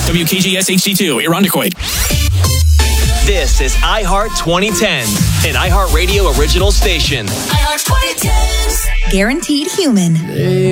WKGS HD2, Irondequoit. This is iHeart 2010, an iHeartRadio original station. iHeart 2010. Guaranteed human.